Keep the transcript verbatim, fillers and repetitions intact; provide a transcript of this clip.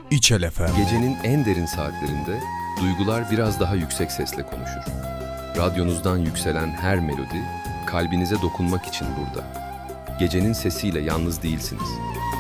İçel F M. Gecenin en derin saatlerinde duygular biraz daha yüksek sesle konuşur. Radyonuzdan yükselen her melodi kalbinize dokunmak için burada. Gecenin sesiyle yalnız değilsiniz.